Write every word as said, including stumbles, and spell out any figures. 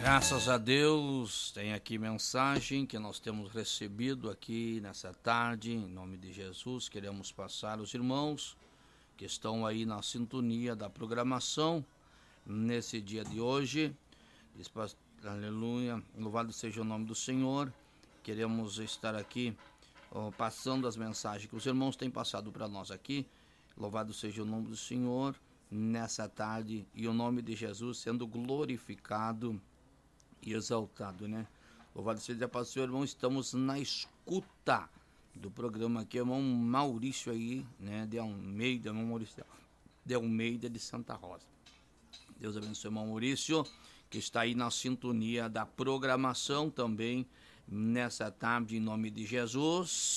Graças a Deus, tem aqui mensagem que nós temos recebido aqui nessa tarde, em nome de Jesus. Queremos passar os irmãos que estão aí na sintonia da programação nesse dia de hoje. Diz, aleluia, louvado seja o nome do Senhor. Queremos estar aqui ó, passando as mensagens que os irmãos têm passado para nós aqui. Louvado seja o nome do Senhor nessa tarde e o nome de Jesus sendo glorificado e exaltado, né? Louvado seja a paz do Senhor, irmão. Estamos na escuta do programa aqui, irmão Maurício aí, né? De Almeida, irmão Maurício de Almeida de Santa Rosa. Deus abençoe, irmão Maurício, que está aí na sintonia da programação também nessa tarde, em nome de Jesus.